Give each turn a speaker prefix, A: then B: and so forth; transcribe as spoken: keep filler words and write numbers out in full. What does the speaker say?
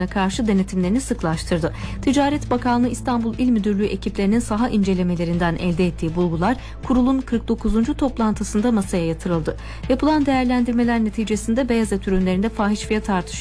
A: karşı denetimlerini sıklaştırdı. Ticaret Bakanlığı İstanbul İl Müdürlüğü ekiplerinin saha incelemelerinden elde ettiği bulgular kurulun kırk dokuzuncu toplantısında masaya yatırıldı. Yapılan değerlendirmeler neticesinde beyaz et ürünlerinde fahiş fiyat artışı